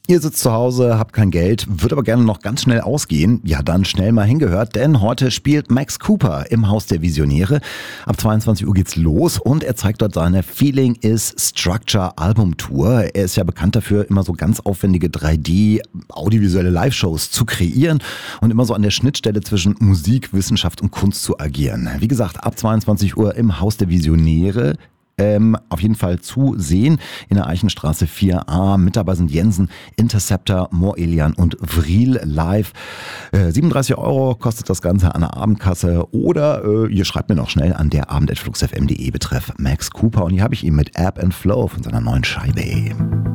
Ihr sitzt zu Hause, habt kein Geld, würdet aber gerne noch ganz schnell ausgehen. Ja, dann schnell mal hingehört, denn heute spielt Max Cooper im Haus der Visionäre. Ab 22 Uhr geht's los und er zeigt dort seine Feeling is Structure Album Tour. Er ist ja bekannt dafür, immer so ganz aufwendige 3D-audiovisuelle Live-Shows zu kreieren und immer so an der Schnittstelle zwischen Musik, Wissenschaft und Kunst zu agieren. Wie gesagt, ab 22 Uhr im Haus der Visionäre. Auf jeden Fall zu sehen in der Eichenstraße 4a. Mit dabei sind Jensen, Interceptor, Morelian und Vril live. 37 € kostet das Ganze an der Abendkasse oder ihr schreibt mir noch schnell an derabend@fluxfm.de betreff Max Cooper und hier habe ich ihn mit Ebb and Flow von seiner neuen Scheibe.